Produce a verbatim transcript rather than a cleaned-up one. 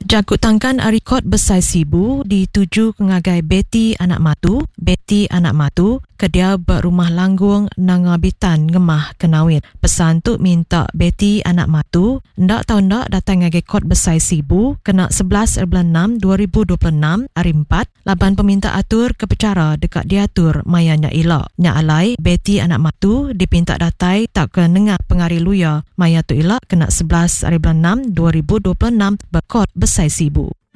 Jakut tangkan arikot besai sibu dituju ke ngagai Betty anak matu, Betty anak matu kedia berumah langgung nangabitan ngemah kenawit. Pesan tu minta Betty anak matu ndak tahu ndak datang ngagai kot besai sibu kena sebelas bulan enam dua ribu dua puluh enam hari empat laban peminta atur kepecara dekat diatur mayanya ilak. Nya alai Betty anak matu dipinta datai tak ke nengah pengari luya maya tu ilak kena sebelas hari bulan enam dua ribu dua puluh enam berkot besai sibu.